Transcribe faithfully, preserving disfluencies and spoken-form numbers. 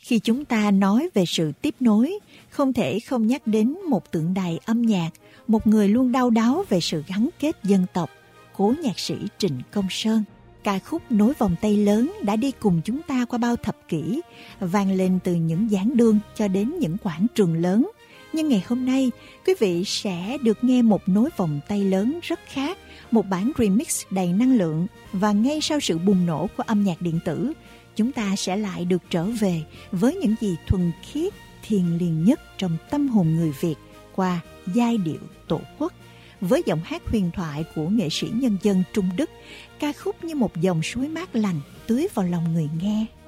Khi chúng ta nói về sự tiếp nối, không thể không nhắc đến một tượng đài âm nhạc, một người luôn đau đáu về sự gắn kết dân tộc, cố nhạc sĩ Trịnh Công Sơn. Ca khúc Nối vòng tay lớn đã đi cùng chúng ta qua bao thập kỷ, vang lên từ những giảng đường cho đến những quảng trường lớn. Nhưng ngày hôm nay, quý vị sẽ được nghe một nối vòng tay lớn rất khác, một bản remix đầy năng lượng, và ngay sau sự bùng nổ của âm nhạc điện tử, chúng ta sẽ lại được trở về với những gì thuần khiết, thiêng liêng nhất trong tâm hồn người Việt qua giai điệu tổ quốc. Với giọng hát huyền thoại của nghệ sĩ nhân dân Trung Đức, ca khúc như một dòng suối mát lành tưới vào lòng người nghe.